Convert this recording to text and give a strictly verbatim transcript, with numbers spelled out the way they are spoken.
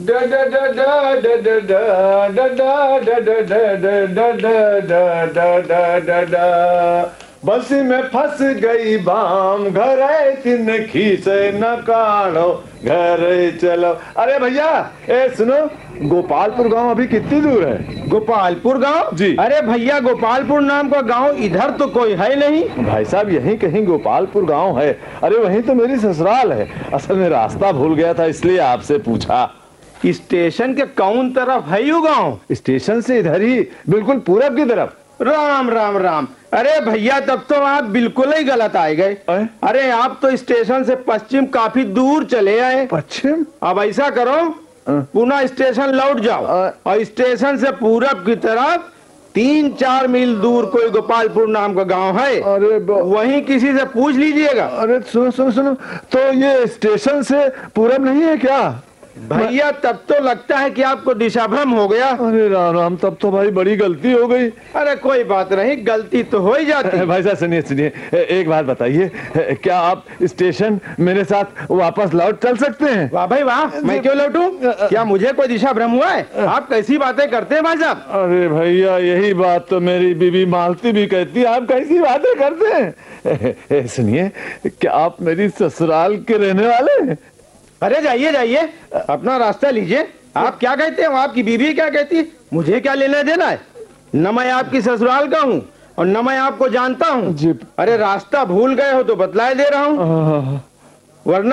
बस में फंस गई बाम घर तीन खींचे न काढ़ो घर चलो। अरे भैया ए सुनो, गोपालपुर गांव अभी कितनी दूर है? गोपालपुर गांव जी। अरे भैया गोपालपुर नाम का गांव इधर तो कोई है नहीं। भाई साहब यहीं कहीं गोपालपुर गांव है। अरे वहीं तो मेरी ससुराल है। असल में रास्ता भूल गया था इसलिए आपसे पूछा। स्टेशन के कौन तरफ है यू गांव? स्टेशन से इधर ही, बिल्कुल पूरब की तरफ। राम राम राम। अरे भैया तब तो आप बिल्कुल ही गलत आए गए। अरे आप तो स्टेशन से पश्चिम काफी दूर चले आए। पश्चिम? अब ऐसा करो, पुनः स्टेशन लौट जाओ और स्टेशन से पूरब की तरफ तीन चार मील दूर कोई गोपालपुर नाम का गांव है। अरे वहीं किसी से पूछ लीजिएगा। अरे सुनो सुनो सुनो, तो ये स्टेशन से पूरब नहीं है क्या? भैया तब तो लगता है कि आपको दिशा भ्रम हो गया। अरे राम राम, तब तो भाई बड़ी गलती हो गई। अरे कोई बात नहीं, गलती तो हो ही जाती है। भाई साहब सुनिए सुनिए, एक बात बताइए, क्या आप स्टेशन मेरे साथ वापस लौट चल सकते हैं? वाह भाई वाह, मैं क्यों लौटूं? क्या मुझे कोई दिशा भ्रम हुआ है? आप कैसी बातें करते हैं भाई साहब? अरे भैया यही बात तो मेरी बीबी मालती भी कहती है, आप कैसी बातें करते हैं। सुनिए, क्या आप मेरी ससुराल के रहने वाले हैं? अरे जाइए जाइए, अपना रास्ता लीजिए। आप क्या कहते हैं, आपकी बीवी क्या कहती है, मुझे क्या लेना देना है? न मैं आपकी ससुराल का हूँ और न मैं आपको जानता हूँ। अरे रास्ता भूल गए हो तो बतलाए दे रहा हूँ, वरना